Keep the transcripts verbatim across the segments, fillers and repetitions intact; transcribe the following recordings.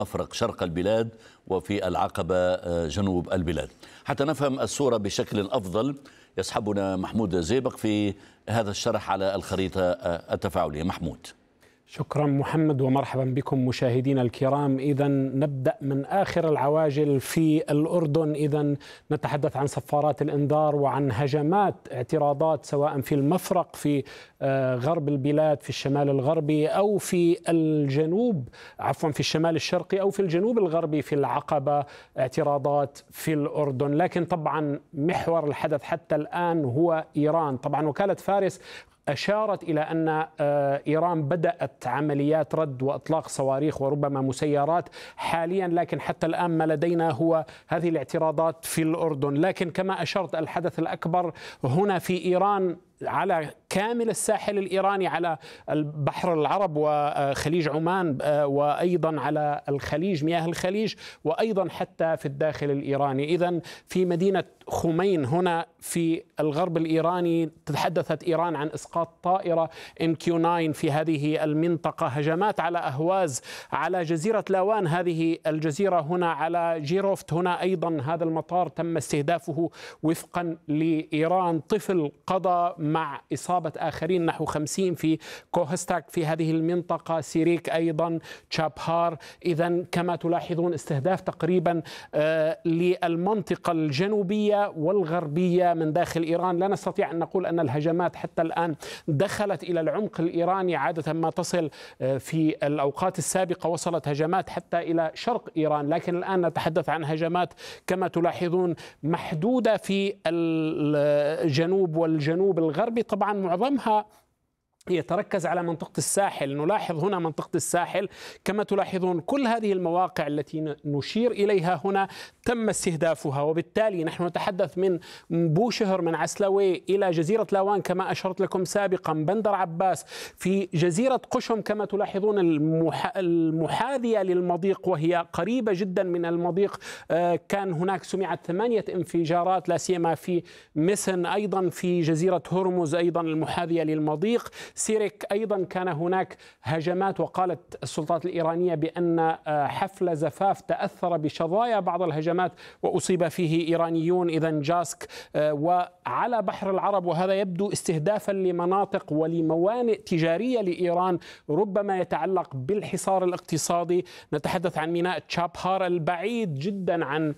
أفرق شرق البلاد وفي العقبة جنوب البلاد. حتى نفهم الصورة بشكل أفضل يصحبنا محمود زيبق في هذا الشرح على الخريطة التفاعلية. محمود. شكرا محمد ومرحبا بكم مشاهدينا الكرام. إذا نبدأ من آخر العواجل في الأردن. إذا نتحدث عن صفارات الإنذار وعن هجمات اعتراضات سواء في المفرق في غرب البلاد في الشمال الغربي أو في الجنوب عفوا في الشمال الشرقي أو في الجنوب الغربي في العقبة، اعتراضات في الأردن. لكن طبعا محور الحدث حتى الآن هو إيران. طبعا وكالة فارس أشارت إلى أن إيران بدأت عمليات رد وإطلاق صواريخ وربما مسيرات حاليا، لكن حتى الآن ما لدينا هو هذه الاعتراضات في الأردن. لكن كما أشرت الحدث الأكبر هنا في إيران على كامل الساحل الإيراني، على البحر العرب وخليج عمان وأيضا على الخليج مياه الخليج وأيضا حتى في الداخل الإيراني. إذن في مدينة خمين هنا في الغرب الإيراني تحدثت إيران عن إسقاط طائرة إم كيو تسعة في هذه المنطقة، هجمات على أهواز، على جزيرة لاوان هذه الجزيرة هنا، على جيروفت هنا أيضا هذا المطار تم استهدافه وفقا لإيران. طفل قضى مع إصابة آخرين نحو خمسين في كوهستاك في هذه المنطقة، سيريك أيضا، تشابهار. إذن كما تلاحظون استهداف تقريبا آه للمنطقة الجنوبية والغربية من داخل إيران. لا نستطيع أن نقول أن الهجمات حتى الآن دخلت إلى العمق الإيراني. عادة ما تصل آه في الأوقات السابقة وصلت هجمات حتى إلى شرق إيران، لكن الآن نتحدث عن هجمات كما تلاحظون محدودة في الجنوب والجنوب الغربي. طبعا معظمها يتركز على منطقة الساحل. نلاحظ هنا منطقة الساحل كما تلاحظون كل هذه المواقع التي نشير إليها هنا تم استهدافها، وبالتالي نحن نتحدث من بوشهر من عسلوي إلى جزيرة لاوان كما أشرت لكم سابقا، بندر عباس، في جزيرة قشم كما تلاحظون المحاذية للمضيق وهي قريبة جدا من المضيق. كان هناك سمعت ثمانية انفجارات لا سيما في مسن، أيضا في جزيرة هرمز أيضا المحاذية للمضيق. سيريك أيضا كان هناك هجمات، وقالت السلطات الإيرانية بأن حفل زفاف تأثر بشظايا بعض الهجمات وأصيب فيه إيرانيون. إذن جاسك وعلى بحر العرب، وهذا يبدو استهدافا لمناطق ولموانئ تجارية لإيران ربما يتعلق بالحصار الاقتصادي. نتحدث عن ميناء تشابهار البعيد جدا عن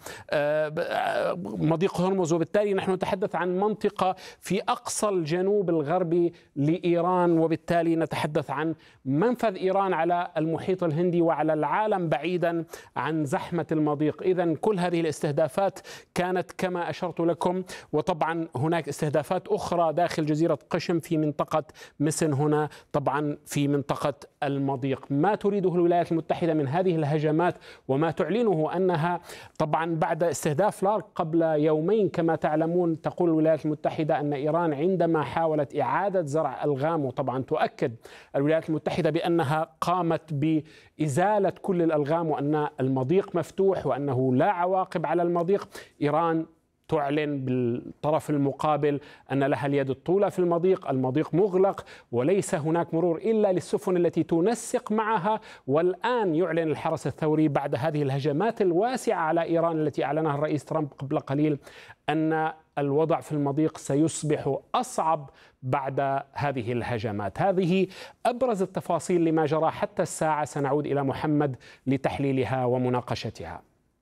مضيق هرمز، وبالتالي نحن نتحدث عن منطقة في أقصى الجنوب الغربي لإيران، وبالتالي نتحدث عن منفذ إيران على المحيط الهندي وعلى العالم بعيدا عن زحمة المضيق. إذن كل هذه الاستهدافات كانت كما أشرت لكم، وطبعا هناك استهدافات أخرى داخل جزيرة قشم في منطقة مسن هنا طبعا في منطقة المضيق. ما تريده الولايات المتحدة من هذه الهجمات وما تعلنه أنها طبعا بعد استهداف لارك قبل يومين كما تعلمون، تقول الولايات المتحدة أن إيران عندما حاولت إعادة زرع الغام، وطبعا تؤكد الولايات المتحدة بأنها قامت بإزالة كل الألغام وأن المضيق مفتوح وأنه لا عواقب على المضيق، إيران تعلن بالطرف المقابل أن لها اليد الطولى في المضيق، المضيق مغلق وليس هناك مرور إلا للسفن التي تنسق معها. والآن يعلن الحرس الثوري بعد هذه الهجمات الواسعة على إيران التي أعلنها الرئيس ترامب قبل قليل أن الوضع في المضيق سيصبح أصعب بعد هذه الهجمات. هذه أبرز التفاصيل لما جرى حتى الساعة. سنعود إلى محمد لتحليلها ومناقشتها.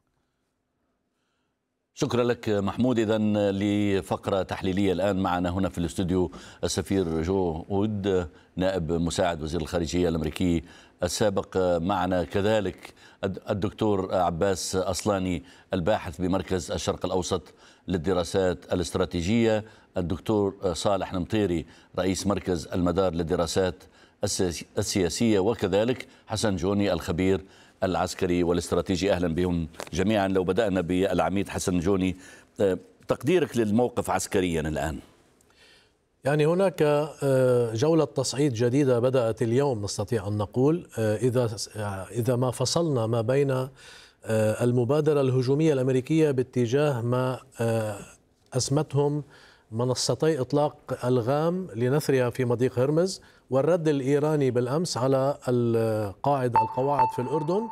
شكرا لك محمود. إذن لفقرة تحليلية الآن معنا هنا في الاستوديو السفير جو وود نائب مساعد وزير الخارجية الأمريكي السابق، معنا كذلك الدكتور عباس أصلاني الباحث بمركز الشرق الأوسط للدراسات الاستراتيجية، الدكتور صالح نمطيري رئيس مركز المدار للدراسات السياسية، وكذلك حسن جوني الخبير العسكري والاستراتيجي. أهلا بهم جميعا. لو بدأنا بالعميد حسن جوني، تقديرك للموقف عسكريا الآن؟ يعني هناك جولة تصعيد جديدة بدأت اليوم نستطيع أن نقول، إذا إذا ما فصلنا ما بين المبادرة الهجومية الأمريكية باتجاه ما أسمتهم منصتي إطلاق ألغام لنثرها في مضيق هرمز، والرد الإيراني بالأمس على القاعدة القواعد في الأردن،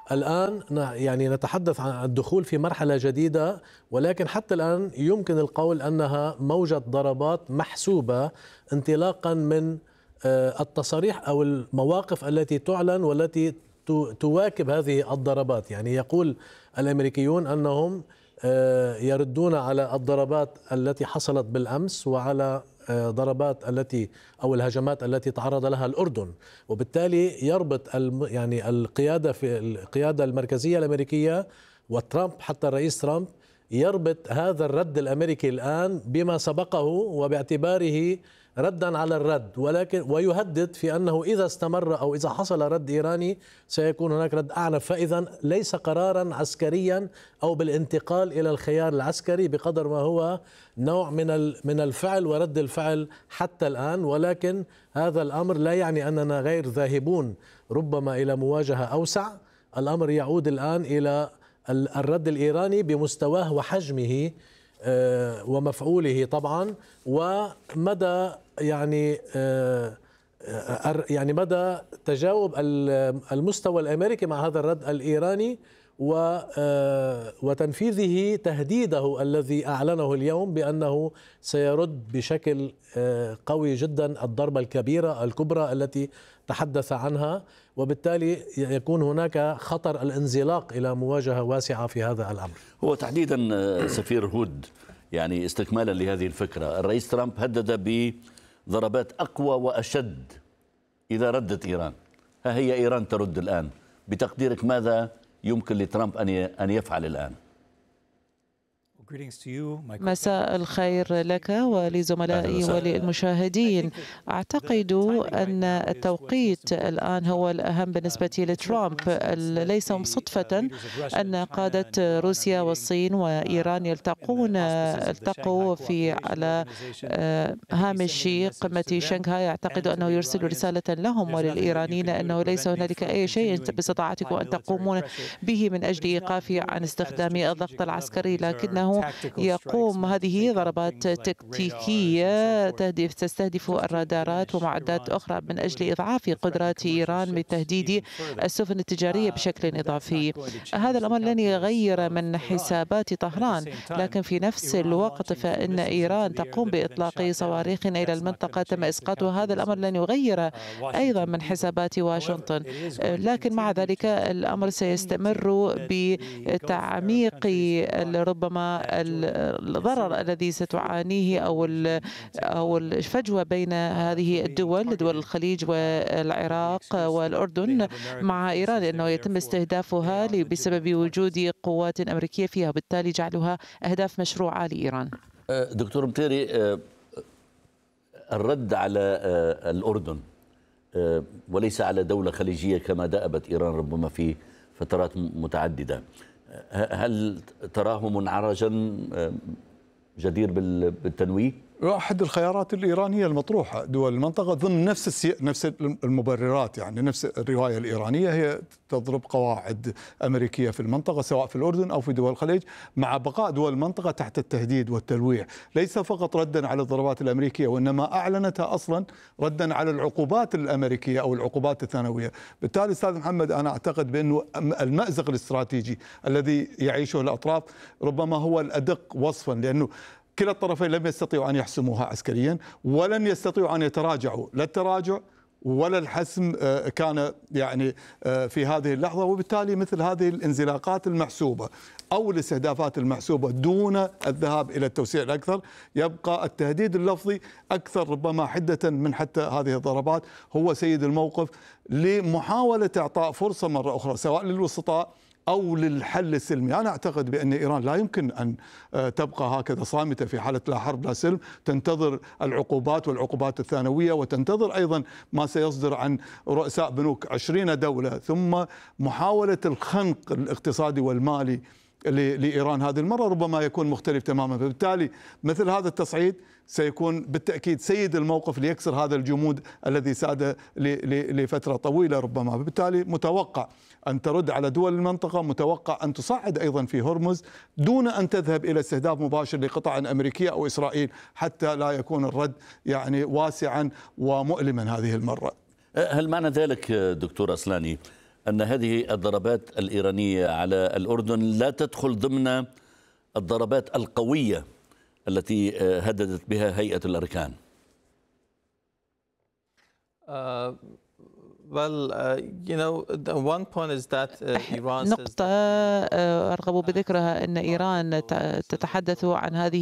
الآن يعني نتحدث عن الدخول في مرحلة جديدة، ولكن حتى الآن يمكن القول أنها موجة ضربات محسوبة انطلاقا من التصاريح أو المواقف التي تعلن والتي تواكب هذه الضربات. يعني يقول الأمريكيون أنهم يردون على الضربات التي حصلت بالأمس وعلى ضربات التي أو الهجمات التي تعرض لها الأردن، وبالتالي يربط يعني القيادة في القيادة المركزية الأمريكية وترامب، حتى الرئيس ترامب يربط هذا الرد الأمريكي الآن بما سبقه وباعتباره ردا على الرد، ولكن ويهدد في أنه إذا استمر أو إذا حصل رد إيراني سيكون هناك رد أعنف. فإذا ليس قرارا عسكريا أو بالانتقال إلى الخيار العسكري بقدر ما هو نوع من من الفعل ورد الفعل حتى الآن، ولكن هذا الأمر لا يعني أننا غير ذاهبون ربما إلى مواجهة أوسع. الأمر يعود الآن إلى الرد الإيراني بمستواه وحجمه ومفعوله طبعا، ومدى يعني يعني مدى تجاوب المستوى الامريكي مع هذا الرد الايراني وتنفيذه تهديده الذي اعلنه اليوم بانه سيرد بشكل قوي جدا الضربة الكبيرة الكبرى التي تحدث عنها، وبالتالي يكون هناك خطر الانزلاق إلى مواجهة واسعة في هذا الأمر. هو تحديدا سفير هود، يعني استكمالا لهذه الفكرة، الرئيس ترامب هدد بضربات أقوى وأشد إذا ردت إيران. ها هي إيران ترد الآن، بتقديرك ماذا يمكن لترامب أن يفعل الآن؟ مساء الخير لك ولزملائي وللمشاهدين. أعتقد أن التوقيت الآن هو الأهم بالنسبة لترامب. ليس صدفة أن قادة روسيا والصين وإيران يلتقون التقوا في على هامش قمة شنغهاي. أعتقد أنه يرسل رسالة لهم وللإيرانيين أنه ليس هنالك أي شيء باستطاعتكم أن تقومون به من أجل إيقاف عن استخدام الضغط العسكري، لكنه يقوم هذه ضربات تكتيكية تهدف تستهدف الرادارات ومعدات أخرى من أجل إضعاف قدرات إيران بتهديد السفن التجارية بشكل إضافي. هذا الأمر لن يغير من حسابات طهران، لكن في نفس الوقت فإن إيران تقوم بإطلاق صواريخ إلى المنطقة تم إسقاطها. هذا الأمر لن يغير أيضا من حسابات واشنطن، لكن مع ذلك الأمر سيستمر بتعميق ربما الضرر الذي ستعانيه أو أو الفجوة بين هذه الدول، دول الخليج والعراق والأردن مع إيران، لأنه يتم استهدافها بسبب وجود قوات أمريكية فيها، وبالتالي جعلها أهداف مشروعة لإيران. دكتور مطيري، الرد على الأردن وليس على دولة خليجية كما دأبت إيران ربما في فترات متعددة، هل تراه منعرجا جدير بالتنويه؟ أحد الخيارات الإيرانية المطروحة. دول المنطقة ضمن نفس السي... نفس المبررات، يعني نفس الرواية الإيرانية، هي تضرب قواعد أمريكية في المنطقة سواء في الأردن أو في دول الخليج، مع بقاء دول المنطقة تحت التهديد والتلويح، ليس فقط ردا على الضربات الأمريكية، وإنما أعلنتها أصلا ردا على العقوبات الأمريكية أو العقوبات الثانوية. بالتالي أستاذ محمد، أنا أعتقد بأنه المأزق الاستراتيجي الذي يعيشه الأطراف ربما هو الأدق وصفا، لأنه كلا الطرفين لم يستطيعوا أن يحسموها عسكريا ولن يستطيعوا أن يتراجعوا، لا التراجع ولا الحسم كان يعني في هذه اللحظة، وبالتالي مثل هذه الانزلاقات المحسوبة أو الاستهدافات المحسوبة دون الذهاب إلى التوسيع الأكثر، يبقى التهديد اللفظي أكثر ربما حدة من حتى هذه الضربات هو سيد الموقف لمحاولة إعطاء فرصة مرة أخرى سواء للوسطاء أو للحل السلمي. أنا أعتقد بأن إيران لا يمكن أن تبقى هكذا صامتة في حالة لا حرب لا سلم، تنتظر العقوبات والعقوبات الثانوية، وتنتظر أيضا ما سيصدر عن رؤساء بنوك عشرين دولة، ثم محاولة الخنق الاقتصادي والمالي لإيران هذه المرة ربما يكون مختلف تماما. فبالتالي مثل هذا التصعيد سيكون بالتأكيد سيد الموقف ليكسر هذا الجمود الذي ساد لفترة طويلة ربما. بالتالي متوقع أن ترد على دول المنطقة، متوقع أن تصعد أيضا في هرمز دون أن تذهب إلى استهداف مباشر لقطاع أمريكية أو إسرائيل، حتى لا يكون الرد يعني واسعا ومؤلما هذه المرة. هل معنى ذلك دكتور أصلاني أن هذه الضربات الإيرانية على الأردن لا تدخل ضمن الضربات القوية التي هددت بها هيئة الأركان؟ Uh, well, uh, you know, the one point is that uh, Iran says نقطة أرغب بذكرها أن إيران تتحدث عن هذه